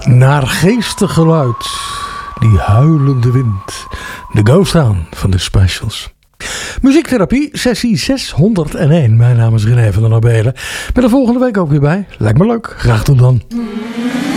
Naargeestig geluid. Die huilende wind. De Ghost Town van de Specials. Muziektherapie, sessie 601. Mijn naam is René van der Nobelen. Ben er volgende week ook weer bij. Lijkt me leuk. Graag tot dan.